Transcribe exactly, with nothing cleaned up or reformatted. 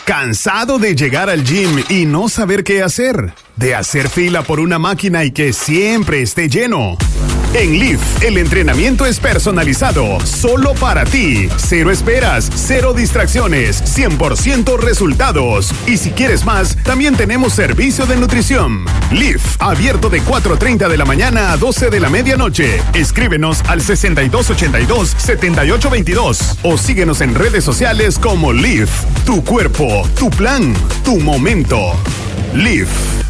¿Cansado de llegar al gym y no saber qué hacer? ¿De hacer fila por una máquina y que siempre esté lleno? En Lift, el entrenamiento es personalizado, solo para ti. Cero esperas, cero distracciones, cien por ciento resultados. Y si quieres más, también tenemos servicio de nutrición. Lift, abierto de cuatro treinta de la mañana a doce de la medianoche. Escríbenos al sesenta y dos ochenta y dos, setenta y ocho veintidós o síguenos en redes sociales como Lift. Tu cuerpo, tu plan, tu momento. Lift.